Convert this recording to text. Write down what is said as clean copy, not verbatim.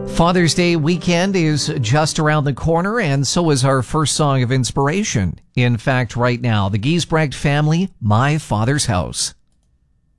Father's Day weekend is just around the corner, and so is our first song of inspiration. In fact, right now, the Giesbrecht family, My Father's House.